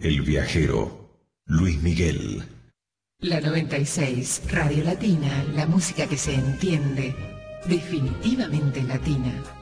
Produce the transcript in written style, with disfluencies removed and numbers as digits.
El viajero, Luis Miguel. La 96, Radio Latina, la música que se entiende, definitivamente latina.